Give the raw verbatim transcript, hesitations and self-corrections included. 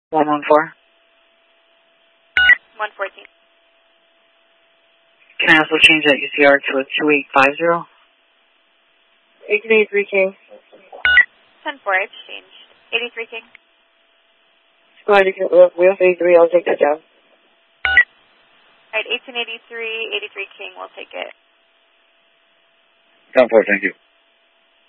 one one four. one fourteen. Can I also change that U C R to a two eight five zero? eighteen eighty-three King. ten four, it's changed. eighty-three King. Go ahead, you can, uh, we have eighty-three, I'll take that down. Alright, eighteen eighty-three, eighty-three King, we'll take it. ten four, thank you.